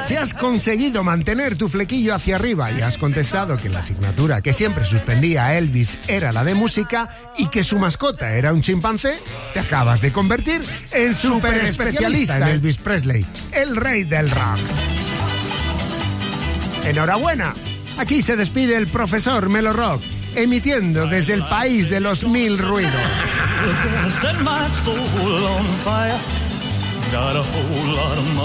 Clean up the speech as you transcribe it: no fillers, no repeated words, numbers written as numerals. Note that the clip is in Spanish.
Si has conseguido mantener tu flequillo hacia arriba y has contestado que la asignatura que siempre suspendía a Elvis era la de música y que su mascota era un chimpancé, te acabas de convertir en súper especialista en Elvis Presley, el rey del rock. ¡Enhorabuena! Aquí se despide el profesor Melo Rock, emitiendo desde el país de los mil ruidos.